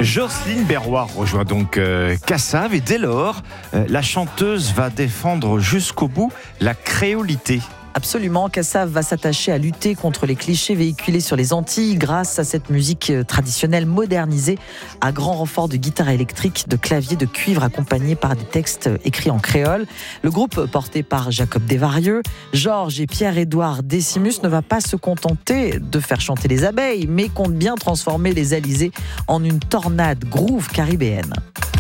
Jocelyne Berroir rejoint donc Kassav et dès lors, la chanteuse va défendre jusqu'au bout la créolité. Absolument, Kassav va s'attacher à lutter contre les clichés véhiculés sur les Antilles grâce à cette musique traditionnelle modernisée à grand renfort de guitare électrique, de clavier, de cuivre accompagnés par des textes écrits en créole. Le groupe porté par Jacob Desvarieux, Georges et Pierre-Édouard Décimus ne va pas se contenter de faire chanter les abeilles, mais compte bien transformer les alizés en une tornade groove caribéenne.